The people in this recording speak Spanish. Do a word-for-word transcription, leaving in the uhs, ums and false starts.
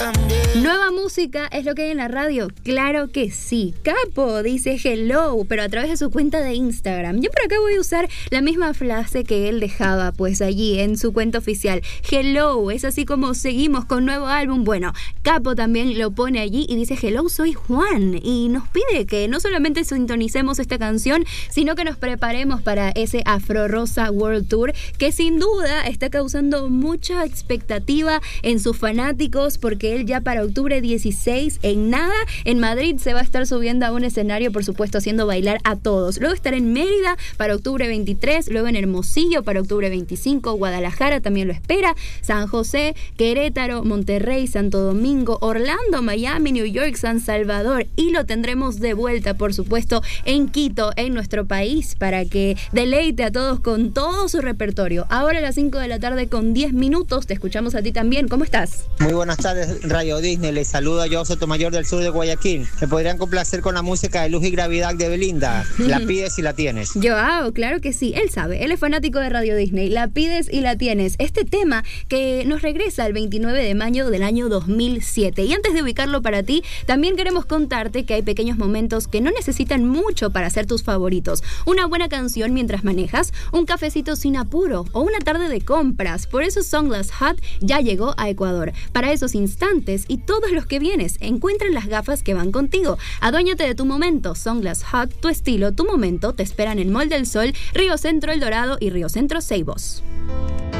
Nueva música es lo que hay en la radio, claro que sí. Capo dice hello, pero a través de su cuenta de Instagram. Yo por acá voy a usar la misma frase que él dejaba pues allí en su cuenta oficial. Hello, es así como seguimos con nuevo álbum. Bueno, Capo también lo pone allí y dice hello, soy Juan, y nos pide que no solamente sintonicemos esta canción, sino que nos preparemos para ese Afro Rosa World Tour, que sin duda está causando mucha expectativa en sus fanáticos, porque él ya para octubre dieciséis, en nada, en Madrid se va a estar subiendo a un escenario, por supuesto haciendo bailar a todos. Luego estará en Mérida para octubre veintitrés, luego en Hermosillo para octubre veinticinco, Guadalajara también lo espera, San José, Querétaro, Monterrey, Santo Domingo, Orlando, Miami, New York, San Salvador, y lo tendremos de vuelta, por supuesto, en Quito, en nuestro país, para que deleite a todos con todo su repertorio. Ahora a las cinco de la tarde con diez minutos, te escuchamos a ti también. ¿Cómo estás? Muy buenas tardes, Radio Disney. Les saluda yo, Sotomayor del sur de Guayaquil. Me podrían complacer con la música de Luz y Gravedad de Belinda. La pides y la tienes. Yo hago, claro que sí. Él sabe, él es fanático de Radio Disney. La pides y la tienes. Este tema que nos regresa el veintinueve de mayo del año dos mil siete. Y antes de ubicarlo para ti, también queremos contarte que hay pequeños momentos que no necesitan mucho para ser tus favoritos. Una buena canción mientras manejas, un cafecito sin apuro o una tarde de compras. Por eso Sunglass Hut ya llegó a Ecuador. Para esos instantes y todos los que vienes, encuentra las gafas que van contigo. Aduéñate de tu momento. Sunglass Hut, tu estilo, tu momento, te esperan en Mall del Sol, Río Centro El Dorado y Río Centro Ceibos.